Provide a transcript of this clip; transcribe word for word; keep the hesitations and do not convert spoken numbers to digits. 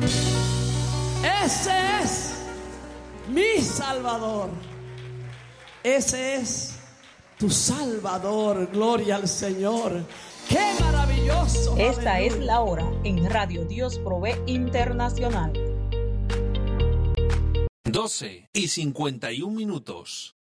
Ese es mi Salvador. Ese es tu Salvador. Gloria al Señor. ¡Qué maravilloso! Esta ¡Aleluya! es la hora en Radio Dios Provee Internacional. doce y cincuenta y un minutos.